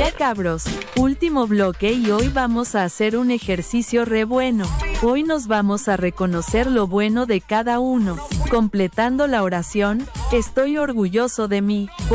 Ya cabros, último bloque y hoy vamos a hacer un ejercicio re bueno. Hoy nos vamos a reconocer lo bueno de cada uno. Completando la oración, estoy orgulloso de mí,